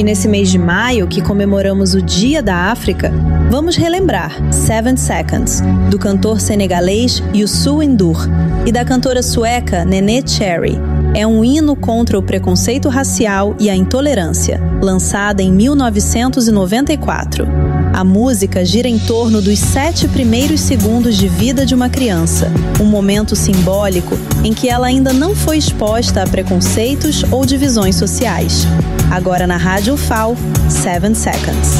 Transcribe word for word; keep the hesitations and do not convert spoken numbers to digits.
E nesse mês de maio, que comemoramos o Dia da África, vamos relembrar Seven Seconds, do cantor senegalês Youssou N'Dour e da cantora sueca Neneh Cherry. É um hino contra o preconceito racial e a intolerância, lançada em mil novecentos e noventa e quatro. A música gira em torno dos sete primeiros segundos de vida de uma criança, um momento simbólico em que ela ainda não foi exposta a preconceitos ou divisões sociais. Agora na Rádio F A O, Seven Seconds.